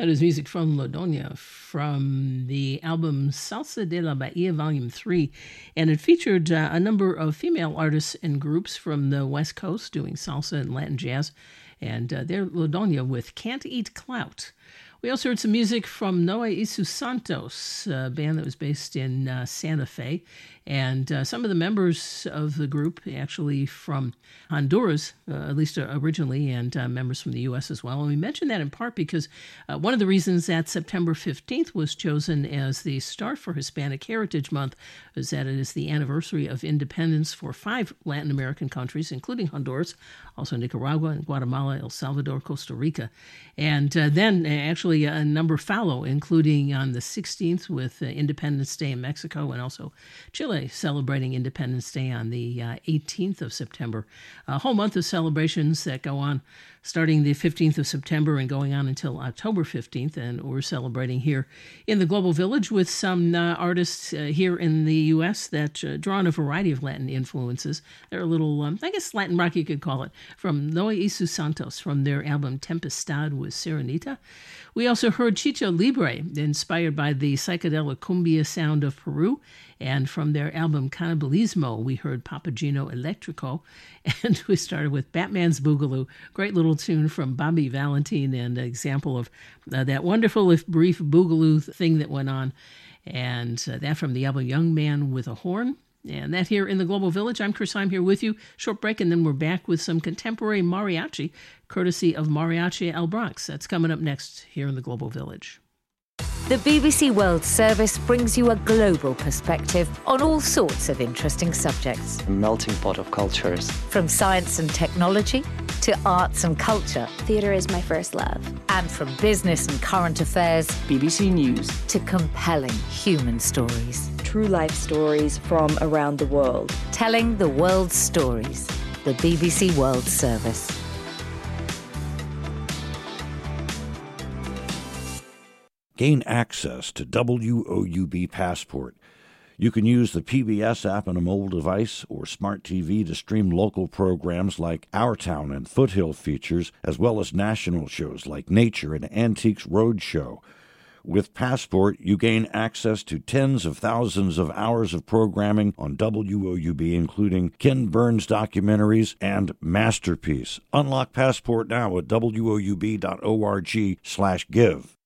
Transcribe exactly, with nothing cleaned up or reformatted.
That is music from Lodonia from the album Salsa de la Bahia Volume three, and it featured uh, a number of female artists and groups from the West Coast doing salsa and Latin jazz, and uh, they're Lodonia with Can't Eat Clout. We also heard some music from Noe Isu Santos, a band that was based in uh, Santa Fe. And uh, some of the members of the group actually from Honduras, uh, at least originally, and uh, members from the U S as well. And we mentioned that in part because uh, one of the reasons that September fifteenth was chosen as the start for Hispanic Heritage Month is that it is the anniversary of independence for five Latin American countries, including Honduras, also Nicaragua and Guatemala, El Salvador, Costa Rica. And uh, then actually a number follow, including on the sixteenth with uh, Independence Day in Mexico, and also Chile celebrating Independence Day on the uh, eighteenth of September. A whole month of celebrations that go on starting the fifteenth of September and going on until October fifteenth. And we're celebrating here in the Global Village with some uh, artists uh, here in the U S that uh, draw on a variety of Latin influences. They're a little, um, I guess Latin rock you could call it, from Noe Isu Santos from their album Tempestad with Serenita. We also heard Chicho Libre, inspired by the psychedelic cumbia sound of Peru. And from their album Cannibalismo, we heard Papagino Electrico. And we started with Batman's Boogaloo, great little tune from Bobby Valentine, and an example of uh, that wonderful, if brief, Boogaloo thing that went on. And uh, that from the album Young Man with a Horn. And that here in the Global Village. I'm Chris Heim here with you. Short break, and then we're back with some contemporary mariachi, courtesy of Mariachi El Bronx. That's coming up next here in the Global Village. The B B C World Service brings you a global perspective on all sorts of interesting subjects. A melting pot of cultures. From science and technology to arts and culture. Theatre is my first love. And from business and current affairs. B B C News. To compelling human stories. True life stories from around the world. Telling the world's stories. The B B C World Service. Gain access to W O U B Passport. You can use the P B S app on a mobile device or smart T V to stream local programs like Our Town and Foothill Features, as well as national shows like Nature and Antiques Roadshow. With Passport, you gain access to tens of thousands of hours of programming on W O U B, including Ken Burns documentaries and Masterpiece. Unlock Passport now at W O U B dot org slash give.